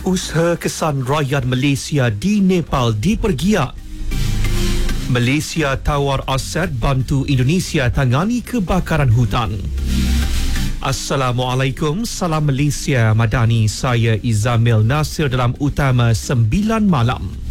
Usaha kesan rakyat Malaysia di Nepal dipergiat. Malaysia tawar aset bantu Indonesia tangani kebakaran hutan. Assalamualaikum, salam Malaysia Madani. Saya Izamil Nasir dalam Utama 9 Malam.